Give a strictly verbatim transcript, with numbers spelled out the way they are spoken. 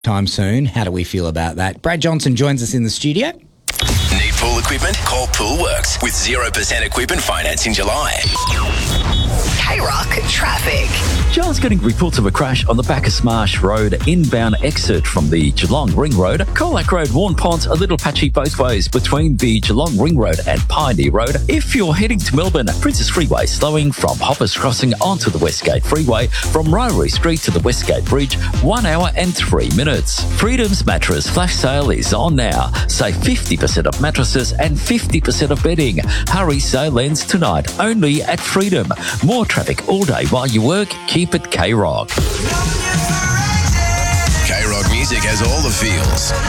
time soon. How do we feel about that? Brad Johnson joins us in the studio. Need pool equipment? Call Poolworks with zero percent equipment finance in July. K-Rock traffic. John's getting reports of a crash on the Bacchus Marsh Road inbound exit from the Geelong Ring Road. Colac Road, Warn Ponds, a little patchy both ways between the Geelong Ring Road and Pioneer Road. If you're heading to Melbourne, Princess Freeway slowing from Hoppers Crossing onto the Westgate Freeway from Ryrie Street to the Westgate Bridge, one hour and three minutes. Freedom's Mattress Flash Sale is on now. Save fifty percent of mattresses and fifty percent of bedding. Hurry, sale ends tonight only at Freedom. More traffic all day while you work. Keep it K-Rock. K-Rock music has all the feels.